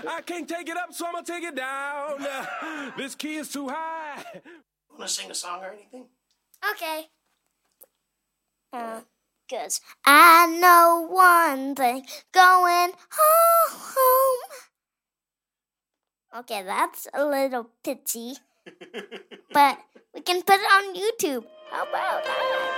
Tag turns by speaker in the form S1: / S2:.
S1: I can't take it up, so I'm gonna take it down. This key is too high.
S2: Want to sing a song or anything?
S3: Okay. Cause I know one thing, going home. Okay, that's a little pitchy, but we can put it on YouTube. How about that?